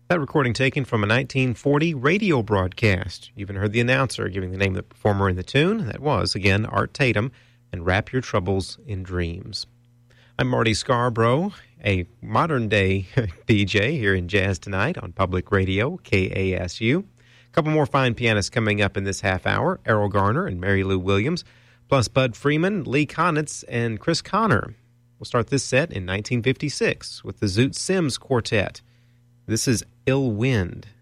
That recording taken from a 1940 radio broadcast. You even heard the announcer giving the name of the performer in the tune. That was, again, Art Tatum and Wrap Your Troubles in Dreams. I'm Marty Scarborough, a modern-day DJ here in Jazz Tonight on Public Radio, KASU. A couple more fine pianists coming up in this half hour, Errol Garner and Mary Lou Williams, plus Bud Freeman, Lee Konitz, and Chris Connor. We'll start this set in 1956 with the Zoot Sims Quartet. This is Ill Wind.